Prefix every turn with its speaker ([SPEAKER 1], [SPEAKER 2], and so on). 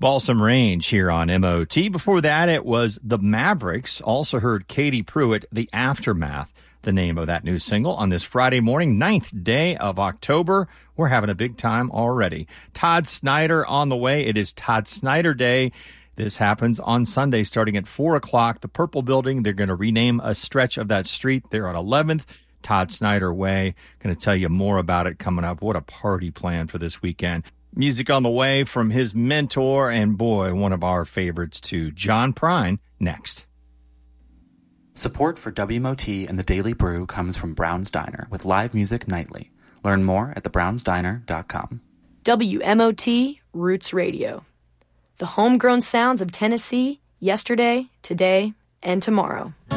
[SPEAKER 1] Balsam Range here on MOT. Before that, it was the Mavericks. Also heard Katie Pruitt, The Aftermath, the name of that new single on this Friday morning, 9th day of October. We're having a big time already. Todd Snyder on the way. It is Todd Snyder Day. This happens on Sunday starting at 4 o'clock. The Purple Building, they're going to rename a stretch of that street there on 11th. Todd Snyder Way. Going to tell you more about it coming up. What a party plan for this weekend. Music on the way from his mentor and, boy, one of our favorites too, John Prine, next.
[SPEAKER 2] Support for WMOT and the Daily Brew comes from Brown's Diner with live music nightly. Learn more at thebrownsdiner.com.
[SPEAKER 3] WMOT Roots Radio. The homegrown sounds of Tennessee, yesterday, today, and tomorrow.